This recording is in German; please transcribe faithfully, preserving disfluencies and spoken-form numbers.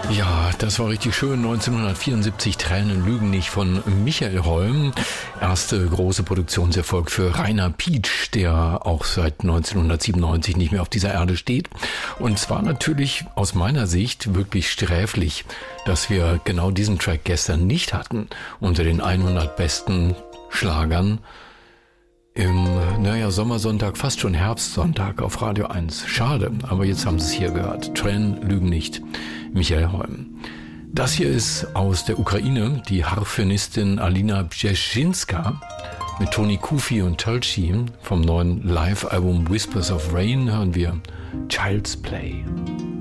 Ja, das war richtig schön. neunzehnhundertvierundsiebzig, Tränen lügen nicht, von Michael Holm. Erste große Produktionserfolg für Rainer Pietsch, der auch seit neunzehnhundertsiebenundneunzig nicht mehr auf dieser Erde steht. Und zwar natürlich aus meiner Sicht wirklich sträflich, dass wir genau diesen Track gestern nicht hatten unter den hundert besten Schlagern im, naja, Sommersonntag, fast schon Herbstsonntag auf Radio eins. Schade, aber jetzt haben Sie es hier gehört. Tränen lügen nicht, Michael Holm. Das hier ist aus der Ukraine, die Harfenistin Alina Bjeschinska mit Toni Kufi und Tulci. Vom neuen Live-Album Whispers of Rain hören wir Child's Play.